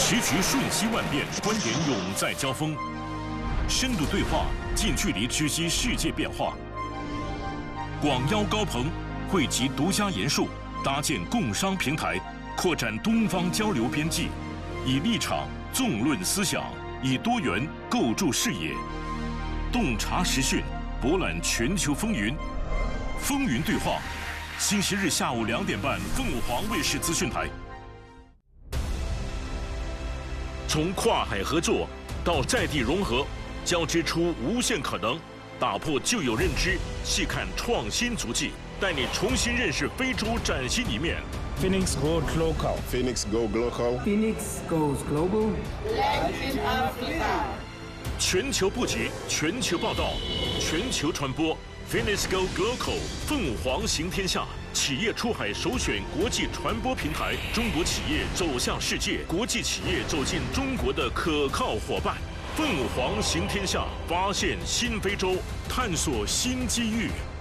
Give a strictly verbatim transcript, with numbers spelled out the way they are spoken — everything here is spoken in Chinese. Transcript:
时局瞬息万变，观点永在交锋，深度对话，近距离知悉世界变化。广邀高朋，汇集独家研述，搭建共商平台，扩展东方交流边际，以立场纵论思想，以多元构筑视野，洞察时讯，博览全球风云。风云对话，星期日下午两点半，凤凰卫视资讯台。从跨海合作到在地融合，交织出无限可能。打破旧有认知，细看创新足迹，带你重新认识非洲崭新一面。 Phoenix Goes Local. Phoenix Go Local. Phoenix goes global. Latin Africa. 全球布局，全球报道，全球传播。Phoenix Go Local， 凤凰行天下，企业出海首选国际传播平台，中国企业走向世界，国际企业走进中国的可靠伙伴。凤凰行天下，发现新非洲，探索新机遇。